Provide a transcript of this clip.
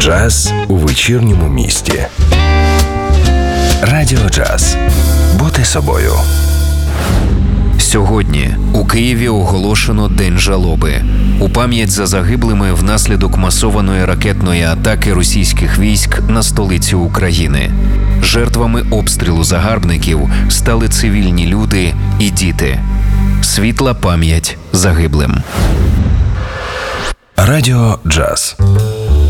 Джаз у вечірньому місті. Радіо Джаз. Бути собою. Сьогодні у Києві оголошено День жалоби. У пам'ять за загиблими внаслідок масованої ракетної атаки російських військ на столицю України. Жертвами обстрілу загарбників стали цивільні люди і діти. Світла пам'ять загиблим. Радіо Джаз.